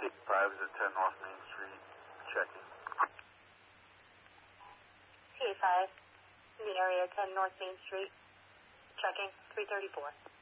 5 is at 10 North Main Street. Checking. PA5, in the area 10 North Main Street. Checking, 334.